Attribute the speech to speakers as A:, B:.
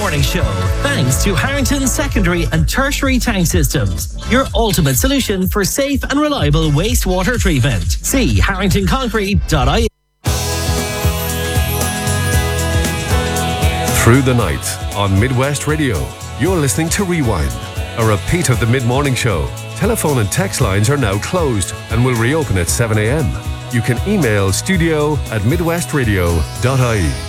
A: Mid-Morning Show, thanks to Harrington Secondary and Tertiary Tank Systems, your ultimate solution for safe and reliable wastewater treatment. See harringtonconcrete.ie.
B: Through the night on Midwest Radio, you're listening to Rewind, a repeat of the Mid-Morning Show. Telephone and text lines are now closed and will reopen at 7 a.m. You can email studio@midwestradio.ie.